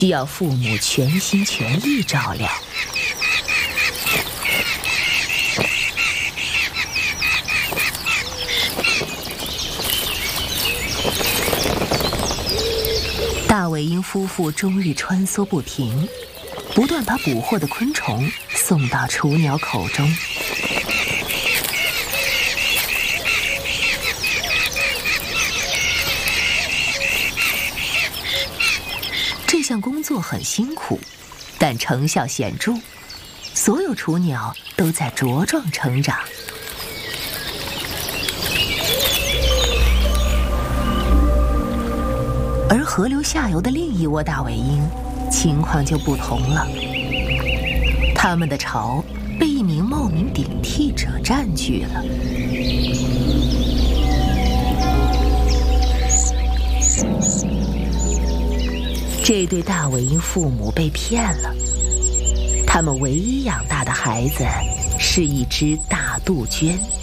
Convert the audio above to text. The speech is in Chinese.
需要父母全心全意照料。大尾鹰夫妇终日穿梭不停，不断把捕获的昆虫送到雏鸟口中。这项工作很辛苦，但成效显著，所有雏鸟都在茁壮成长。而河流下游的另一窝大尾鹰情况就不同了，它们的巢被一名冒名顶替者占据了。这对大尾鹰父母被骗了，他们唯一养大的孩子是一只大杜鹃。